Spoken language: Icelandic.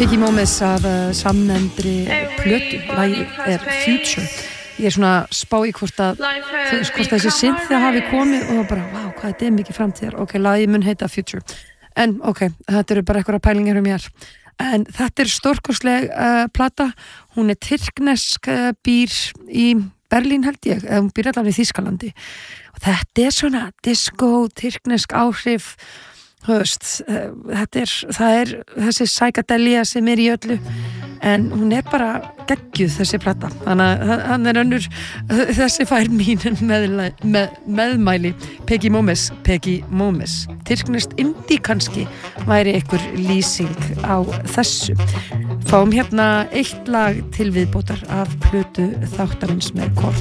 Piggy Momes af samnefndri plötu, lagið Future. Ég svona spá í hvort þessi synth það hafi komið og bara, vá, hvað þetta mikið framtíðar. Ok, lagið mun heita Future. En ok, þetta eru bara einhverja pælingar mér. En þetta stórkostleg plata. Hún tyrknesk, býr í Berlín held ég, eða hún býr allavega í Þýskalandi. Og þetta svona disco, tyrknesk áhrif. Það þessi psychedelia sem í öllu, en hún bara geggjuð þessi plata, þannig að hann önnur þessi fær mín meðmæli. Piggy Momes, tyrkneskt indie kannski væri einhver lýsing á þessu. Fáum hérna eitt lag til viðbótar af plötu þáttarins með Korn.